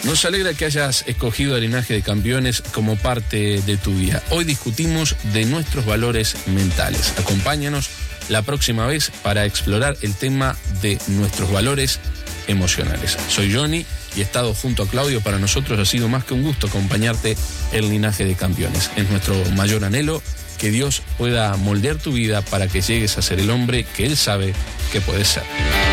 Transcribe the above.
Nos alegra que hayas escogido el Linaje de Campeones como parte de tu día. Hoy discutimos de nuestros valores mentales. Acompáñanos la próxima vez para explorar el tema de nuestros valores emocionales. Soy Johnny y he estado junto a Claudio. Para nosotros ha sido más que un gusto acompañarte en el Linaje de Campeones. Es nuestro mayor anhelo que Dios pueda moldear tu vida para que llegues a ser el hombre que Él sabe que puedes ser.